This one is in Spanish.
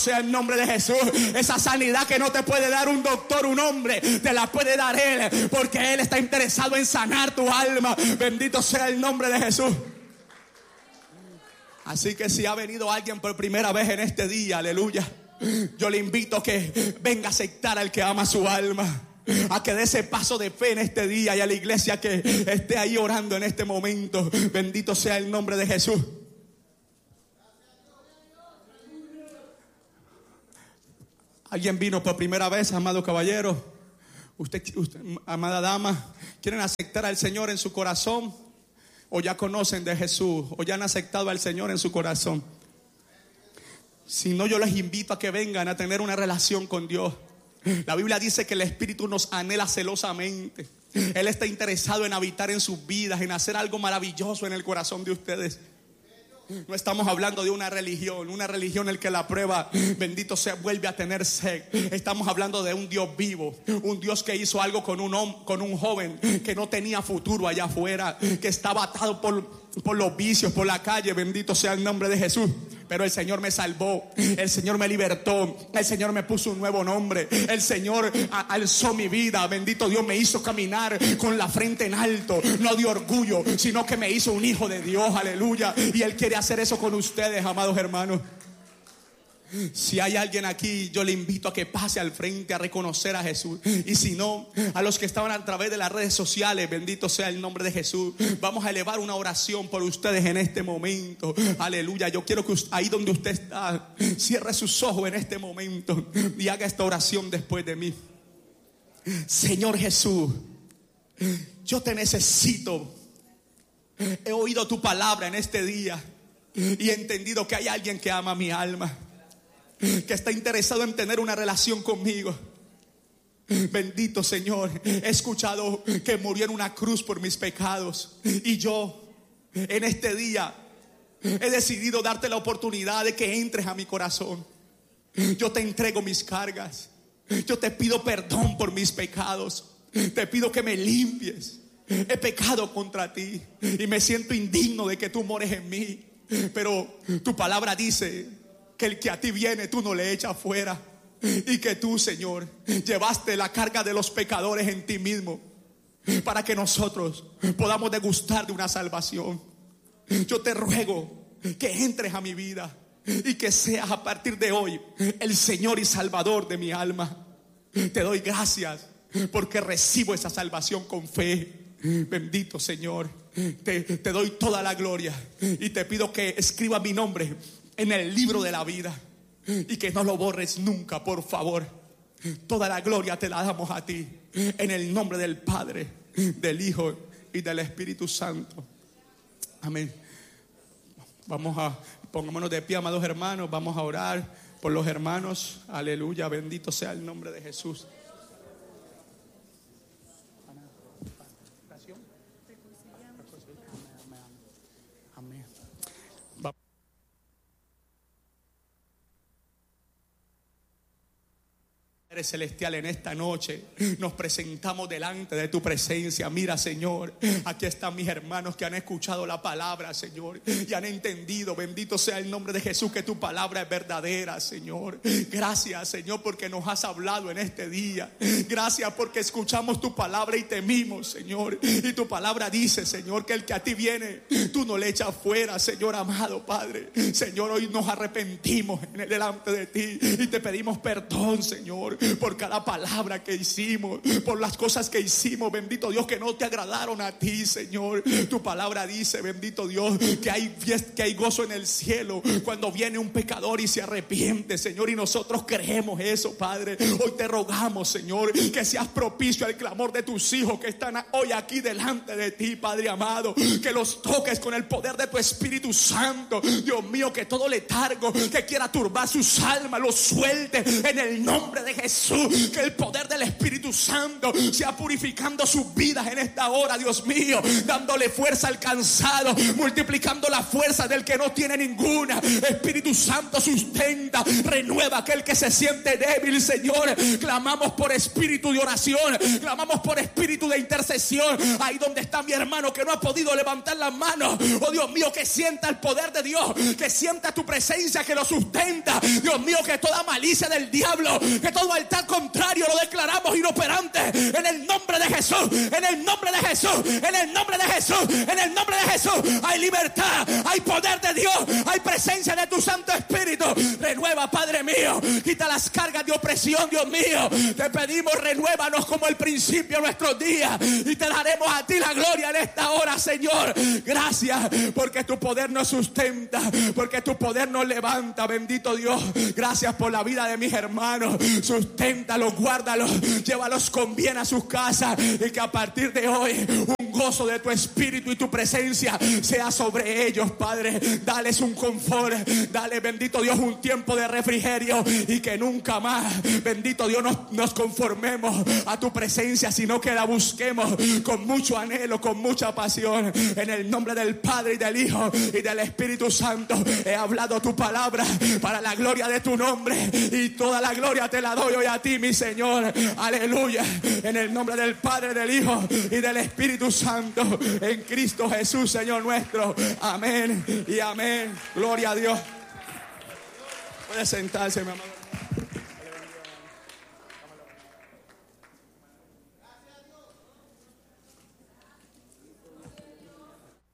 Sea el nombre de Jesús. Esa sanidad que no te puede dar un doctor, un hombre, te la puede dar Él, porque Él está interesado en sanar tu alma. Bendito sea el nombre de Jesús. Así que si ha venido alguien por primera vez en este día, aleluya, yo le invito a que venga a aceptar al que ama su alma, a que dé ese paso de fe en este día, y a la iglesia que esté ahí orando en este momento. Bendito sea el nombre de Jesús. ¿Alguien vino por primera vez, amado caballero? Usted, amada dama, ¿quieren aceptar al Señor en su corazón? ¿O ya conocen de Jesús? ¿O ya han aceptado al Señor en su corazón? Si no, yo les invito a que vengan a tener una relación con Dios. La Biblia dice que el Espíritu nos anhela celosamente. Él está interesado en habitar en sus vidas, en hacer algo maravilloso en el corazón de ustedes. No estamos hablando de una religión el que la prueba, bendito sea, vuelve a tener sed. Estamos hablando de un Dios vivo, un Dios que hizo algo con un joven que no tenía futuro allá afuera, que estaba atado por los vicios, por la calle. Bendito sea el nombre de Jesús. Pero el Señor me salvó, el Señor me libertó, el Señor me puso un nuevo nombre, el Señor alzó mi vida. Bendito Dios, me hizo caminar con la frente en alto, no de orgullo, sino que me hizo un hijo de Dios, aleluya. Y Él quiere hacer eso con ustedes, amados hermanos. Si hay alguien aquí, yo le invito a que pase al frente a reconocer a Jesús. Y si no, a los que estaban a través de las redes sociales, bendito sea el nombre de Jesús, vamos a elevar una oración por ustedes en este momento. Aleluya. Yo quiero que ahí donde usted está, cierre sus ojos en este momento y haga esta oración después de mí. Señor Jesús, yo te necesito. He oído tu palabra en este día y he entendido que hay alguien que ama mi alma, que está interesado en tener una relación conmigo. Bendito Señor, he escuchado que murió en una cruz por mis pecados, y yo en este día he decidido darte la oportunidad de que entres a mi corazón. Yo te entrego mis cargas, yo te pido perdón por mis pecados, te pido que me limpies. He pecado contra ti y me siento indigno de que tú mores en mí, pero tu palabra dice que el que a ti viene tú no le echas fuera, y que tú, Señor, llevaste la carga de los pecadores en ti mismo para que nosotros podamos degustar de una salvación. Yo te ruego que entres a mi vida y que seas a partir de hoy el Señor y Salvador de mi alma. Te doy gracias porque recibo esa salvación con fe. Bendito Señor, te doy toda la gloria y te pido que escriba mi nombre en el libro de la vida y que no lo borres nunca, por favor. Toda la gloria te la damos a ti, en el nombre del Padre, del Hijo y del Espíritu Santo. Amén. Pongámonos de pie, amados hermanos. Vamos a orar por los hermanos. Aleluya, bendito sea el nombre de Jesús. Amén. Padre celestial, en esta noche nos presentamos delante de tu presencia. Mira, Señor, aquí están mis hermanos que han escuchado la palabra, Señor, y han entendido, bendito sea el nombre de Jesús, que tu palabra es verdadera, Señor. Gracias, Señor, porque nos has hablado en este día. Gracias porque escuchamos tu palabra y temimos, Señor. Y tu palabra dice, Señor, que el que a ti viene tú no le echas fuera, Señor amado Padre. Señor, hoy nos arrepentimos delante de ti y te pedimos perdón, Señor, por cada palabra que hicimos, por las cosas que hicimos, bendito Dios, que no te agradaron a ti, Señor. Tu palabra dice, bendito Dios, que hay gozo en el cielo cuando viene un pecador y se arrepiente, Señor, y nosotros creemos eso, Padre. Hoy te rogamos, Señor, que seas propicio al clamor de tus hijos que están hoy aquí delante de ti, Padre amado, que los toques con el poder de tu Espíritu Santo. Dios mío, que todo letargo que quiera turbar sus almas lo suelte en el nombre de Jesús. Jesús. Que el poder del Espíritu Santo sea purificando sus vidas en esta hora, Dios mío, dándole fuerza al cansado, multiplicando la fuerza del que no tiene ninguna. Espíritu Santo, sustenta, renueva aquel que se siente débil, Señor. Clamamos por espíritu de oración, clamamos por espíritu de intercesión. Ahí donde está mi hermano que no ha podido levantar las manos, oh Dios mío, que sienta el poder de Dios, que sienta tu presencia que lo sustenta. Dios mío, que toda malicia del diablo, que todo altar contrario lo declaramos inoperante en el nombre de Jesús, en el nombre de Jesús, en el nombre de Jesús, en el nombre de Jesús. Hay libertad, hay poder de Dios, hay presencia de tu Santo Espíritu. Renueva, Padre mío, quita las cargas de opresión, Dios mío. Te pedimos, renuévanos como el principio de nuestros días, y te daremos a ti la gloria en esta hora, Señor. Gracias porque tu poder nos sustenta, porque tu poder nos levanta, bendito Dios. Gracias por la vida de mis hermanos. Susténtalos, guárdalos, llévalos con bien a sus casas, y que a partir de hoy un gozo de tu Espíritu y tu presencia sea sobre ellos, Padre. Dales un confort, dale, bendito Dios, un tiempo de refrigerio, y que nunca más, bendito Dios, nos conformemos a tu presencia, sino que la busquemos con mucho anhelo, con mucha pasión. En el nombre del Padre y del Hijo y del Espíritu Santo he hablado tu palabra para la gloria de tu nombre, y toda la gloria te la doy hoy a ti, mi Señor. Aleluya. En el nombre del Padre, del Hijo y del Espíritu Santo, en Cristo Jesús, Señor nuestro. Amén y amén. Gloria a Dios. Puede sentarse, mi amado.